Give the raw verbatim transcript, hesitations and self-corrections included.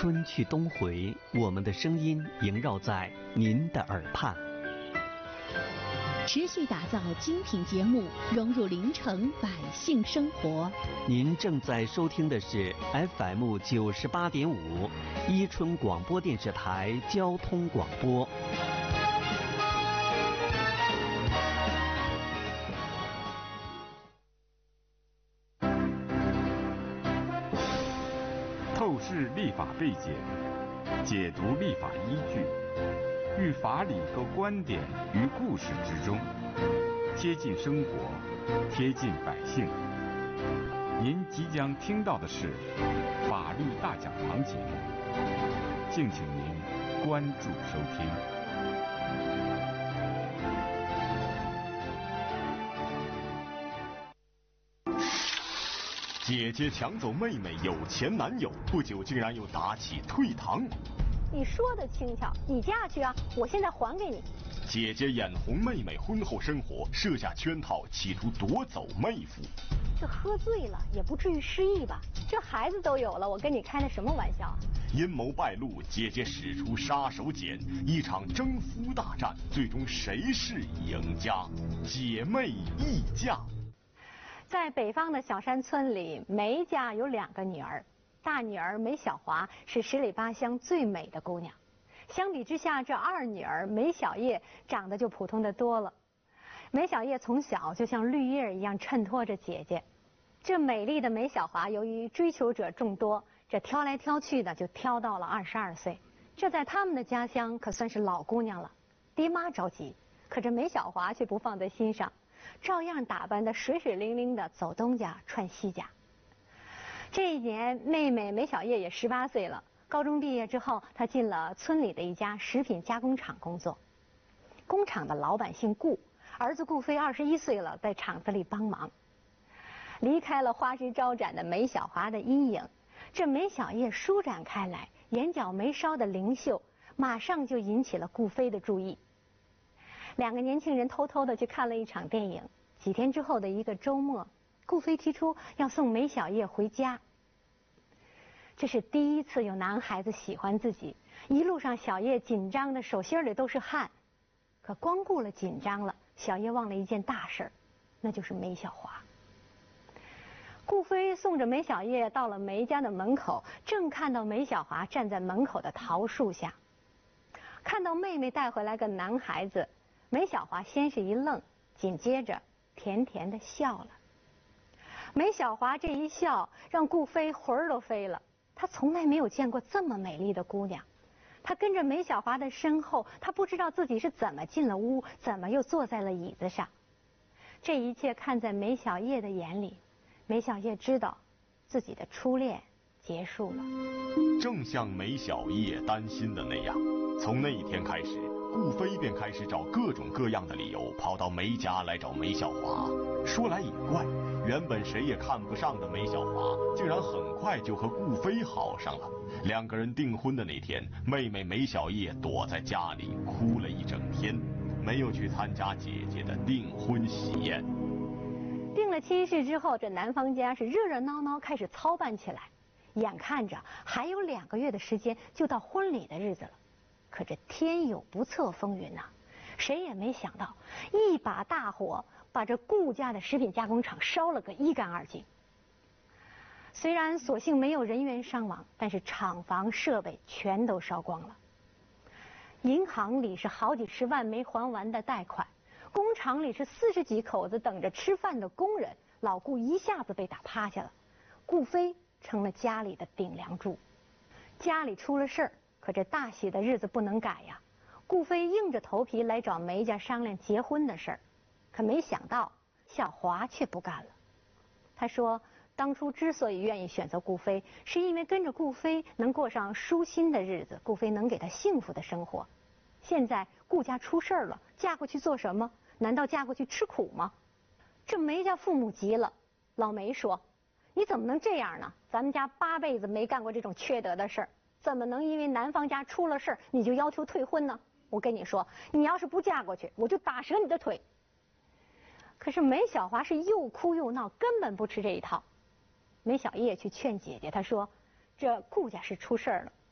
春去冬回，我们的声音萦绕在您的耳畔。 持续打造精品节目，融入临城百姓生活。 您正在收听的是 F M 九十八点五，伊春广播电视台交通广播。 透视立法背景，解读立法依据，寓法理和观点于故事之中，贴近生活，贴近百姓。您即将听到的是法律大讲堂节目，敬请您关注收听。 姐姐抢走妹妹有钱男友，不久竟然又打起退堂。 你说的轻巧，你嫁去啊，我现在还给你。 姐姐眼红妹妹婚后生活，设下圈套，企图夺走妹夫。 这喝醉了也不至于失忆吧？这孩子都有了，我跟你开的什么玩笑啊？ 阴谋败露，姐姐使出杀手锏，一场征夫大战，最终谁是赢家？姐妹议价。 在北方的小山村里，梅家有两个女儿，大女儿梅小华是十里八乡最美的姑娘，相比之下，这二女儿梅小叶长得就普通的多了。梅小叶从小就像绿叶一样衬托着姐姐，这美丽的梅小华由于追求者众多，这挑来挑去的就挑到了二十二岁，这在他们的家乡可算是老姑娘了。爹妈着急，可这梅小华却不放在心上，照样打扮得水水灵灵的，走东家串西家。这一年，妹妹梅小叶也十八岁了。高中毕业之后，她进了村里的一家食品加工厂工作。工厂的老板姓顾，儿子顾飞二十一岁了，在厂子里帮忙。离开了花枝招展的梅小华的阴影，这梅小叶舒展开来，眼角眉梢的灵秀，马上就引起了顾飞的注意。两个年轻人偷偷的去看了一场电影。几天之后的一个周末，顾飞提出要送梅小叶回家。这是第一次有男孩子喜欢自己，一路上小叶紧张的手心里都是汗。可光顾了紧张了，小叶忘了一件大事，那就是梅小华。顾飞送着梅小叶到了梅家的门口，正看到梅小华站在门口的桃树下，看到妹妹带回来个男孩子，梅小华先是一愣，紧接着甜甜的笑了。梅小华这一笑让顾飞魂儿都飞了，他从来没有见过这么美丽的姑娘。他跟着梅小华的身后，他不知道自己是怎么进了屋，怎么又坐在了椅子上。这一切看在梅小叶的眼里，梅小叶知道自己的初恋结束了。 正像梅小叶担心的那样，从那一天开始，顾飞便开始找各种各样的理由跑到梅家来找梅小华。说来也怪，原本谁也看不上的梅小华，竟然很快就和顾飞好上了。两个人订婚的那天，妹妹梅小叶躲在家里哭了一整天，没有去参加姐姐的订婚喜宴。 定了亲事之后，这男方家是热热闹闹开始操办起来，眼看着还有两个月的时间就到婚礼的日子了。可这天有不测风云呐、啊，谁也没想到，一把大火把这顾家的食品加工厂烧了个一干二净。虽然所幸没有人员伤亡，但是厂房设备全都烧光了。银行里是好几十万没还完的贷款，工厂里是四十几口子等着吃饭的工人，老顾一下子被打趴下了，顾飞成了家里的顶梁柱。家里出了事儿，可这大喜的日子不能改呀。顾飞硬着头皮来找梅家商量结婚的事儿，可没想到小华却不干了。他说当初之所以愿意选择顾飞，是因为跟着顾飞能过上舒心的日子，顾飞能给他幸福的生活。现在顾家出事儿了，嫁过去做什么？难道嫁过去吃苦吗？这梅家父母急了，老梅说：“你怎么能这样呢？咱们家八辈子没干过这种缺德的事儿，怎么能因为男方家出了事儿你就要求退婚呢？我跟你说，你要是不嫁过去，我就打折你的腿。”可是梅小华是又哭又闹，根本不吃这一套。梅小叶去劝姐姐，她说：“这顾家是出事儿了，